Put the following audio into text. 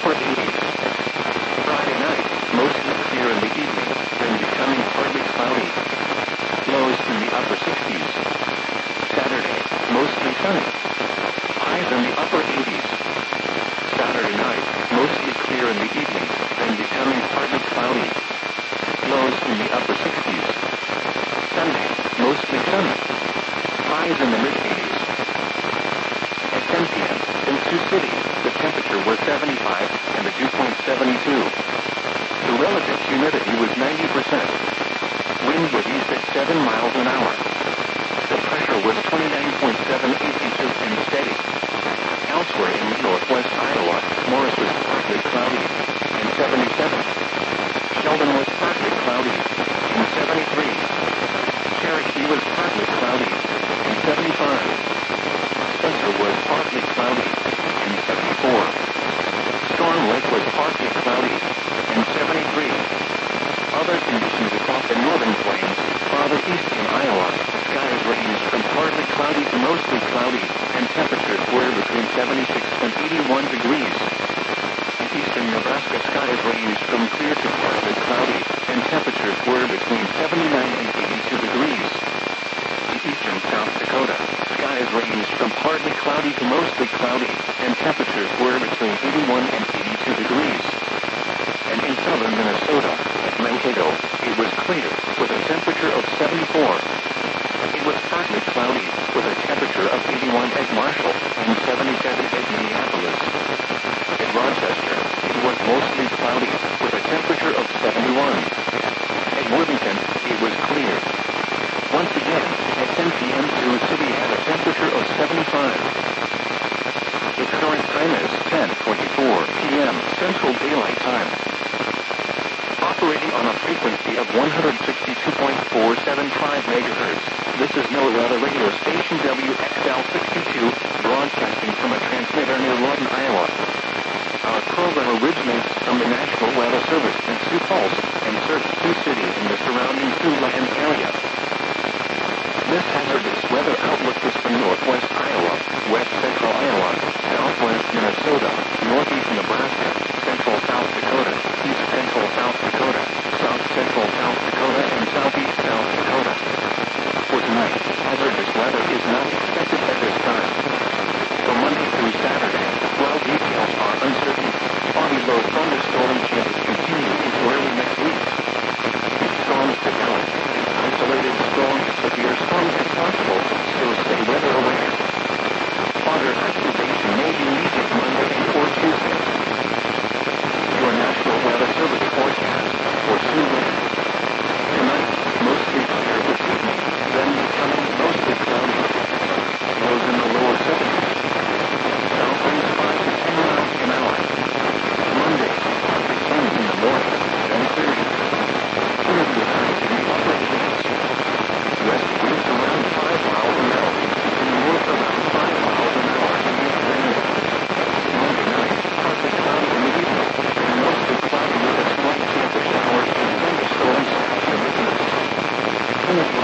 upper 80s. Friday night, mostly clear in the evening, then becoming partly cloudy. Lows in the upper 60s. Saturday, mostly sunny. Highs in the upper 80s. Saturday night, mostly clear in the evening, then becoming partly cloudy. Lows in the upper 60s. Sunday, mostly sunny. Highs in the mid-80s. At 10 p.m., in Sioux City, the temperature was 75 and the dew point 72. The relative humidity was 90%. Wind was east at 7 miles an hour. The pressure was 29.78 inches and steady. Elsewhere in northwest Iowa, Morris was partly cloudy and 77. Sheldon was partly cloudy and 73. Cherokee was partly cloudy and 75. Spencer was partly cloudy and 74. Storm Lake was partly cloudy and 73. Other conditions across the northern plains, farther east in Iowa, skies ranged from partly cloudy to mostly cloudy, and temperatures were between 76 and 81 degrees. In eastern Nebraska, skies ranged from clear to partly cloudy, and temperatures were between 79 and 82 degrees. In eastern South Dakota, skies ranged from partly cloudy to mostly cloudy, and temperatures were between 81 and 82 degrees. And in southern Minnesota, at Mankato, it was clear, with a temperature of 74. It was partly cloudy, with a temperature of 81 at Marshall and 77 at Minneapolis. At Rochester, it was mostly cloudy, with a temperature of 71. At Worthington, it was clear. Once again, at 10 p.m. Sioux City had a temperature of 75. The current time is 10:24 p.m. Central Daylight Time. Operating on a frequency of 162.475 megahertz, this is NOAA weather radio station WXL62, broadcasting from a transmitter near Lawton, Iowa. Our program originates from the National Weather Service in Sioux Falls and serves Sioux City and the surrounding Siouxland area. This hazardous weather outlook is from northwest Iowa, west central Iowa, southwest Minnesota, northeast Nebraska, central South Dakota, east central South Dakota, south central South Dakota, and southeast South Dakota. For tonight, hazardous weather is not expected at this time. For Monday through Saturday, while details are uncertain, spotty low thunderstorm chances continue into early next week. If storms develop, isolated strong to severe storms is possible, so stay weather aware. Water activation may be needed Monday and or Tuesday. Your National Weather Service forecast for Siouxland. Tonight, mostly clear this evening, then becoming mostly cloudy. Lows in the lower 70s. South winds 5 to 10 miles an hour. Monday, partly sunny in the morning, then clearing. Humidity highs in the upper 80s. West winds around 5 miles an hour, and north around 5 miles an hour in the afternoon. Monday night, partly cloudy in the evening, and mostly cloudy with a slight chance of showers and thunderstorms after midnight. Humidity